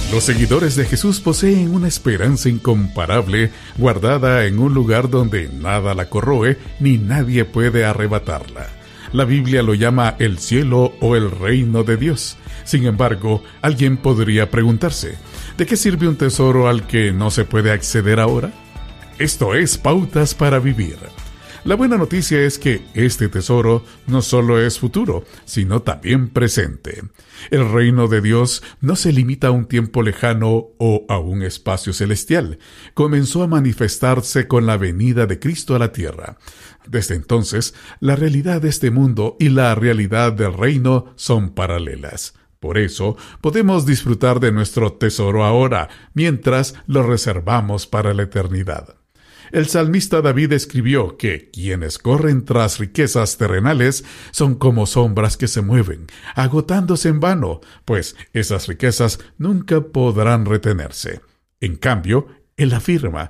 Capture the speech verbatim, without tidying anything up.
Los seguidores de Jesús poseen una esperanza incomparable, guardada en un lugar donde nada la corroe ni nadie puede arrebatarla. La Biblia lo llama el cielo o el reino de Dios. Sin embargo, alguien podría preguntarse, ¿de qué sirve un tesoro al que no se puede acceder ahora? Esto es Pautas para Vivir. La buena noticia es que este tesoro no solo es futuro, sino también presente. El reino de Dios no se limita a un tiempo lejano o a un espacio celestial. Comenzó a manifestarse con la venida de Cristo a la tierra. Desde entonces, la realidad de este mundo y la realidad del reino son paralelas. Por eso, podemos disfrutar de nuestro tesoro ahora, mientras lo reservamos para la eternidad. El salmista David escribió que quienes corren tras riquezas terrenales son como sombras que se mueven, agotándose en vano, pues esas riquezas nunca podrán retenerse. En cambio, él afirma